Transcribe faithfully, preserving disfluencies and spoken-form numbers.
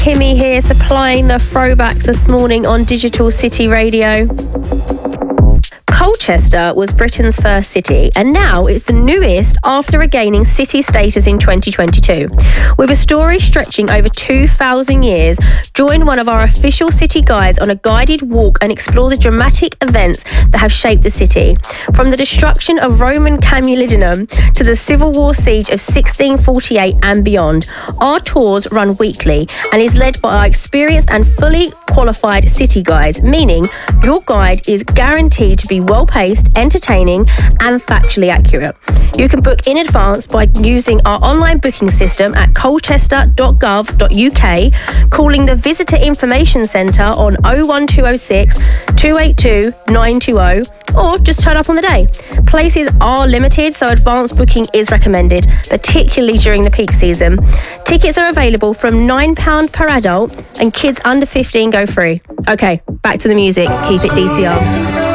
Kimmy here, supplying the throwbacks this morning on Digital City Radio. Colchester was Britain's first city, and now it's the newest after regaining city status in twenty twenty-two. With a story stretching over two thousand years, join one of our official city guides on a guided walk and explore the dramatic events that have shaped the city. From the destruction of Roman Camulodunum to the Civil War siege of sixteen forty-eight and beyond, our tours run weekly and is led by our experienced and fully qualified city guides, meaning your guide is guaranteed to be well-paced, entertaining and factually accurate. You can book in advance by using our online booking system at colchester dot gov dot U K, calling the Visitor Information Centre on oh one two oh six, two eight two, nine two oh, or just turn up on the day. Places are limited, so advance booking is recommended, particularly during the peak season. Tickets are available from nine pounds per adult, and kids under fifteen go free. Okay, back to the music. Keep it D C R.